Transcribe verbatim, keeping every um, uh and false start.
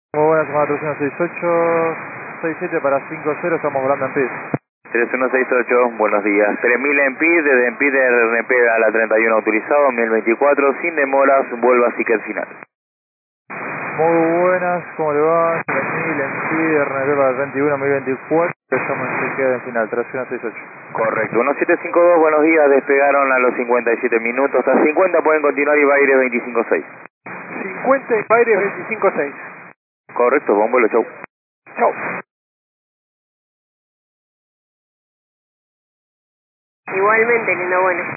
Muy buenas, semana tres uno seis ocho seis siete para cinco cero, estamos volando en PID. tres uno seis ocho, buenos días. tres mil en PID, desde en PID de R N P a la treinta y uno autorizado, mil veinticuatro, sin demoras, vuelva a ticket final. Muy buenas, ¿cómo le va? tres mil en PID, R N P para treinta y uno, mil veinticuatro, estamos en chequeo en final, tres uno seis ocho. Correcto, uno siete cinco dos, buenos días, despegaron a los cincuenta y siete minutos, a cincuenta pueden continuar y va a ir veinticinco seis. cincuenta y Baires veinticinco seis. Correcto, buen vuelo, chau. Chau. Igualmente, lindo vuelo.